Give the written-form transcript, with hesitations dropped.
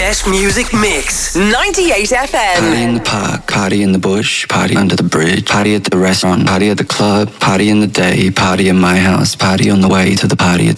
best music mix. 98 FM. Party in the park, party in the bush, party under the bridge, party at the restaurant, party at the club, party in the day, party in my house, party on the way to the party at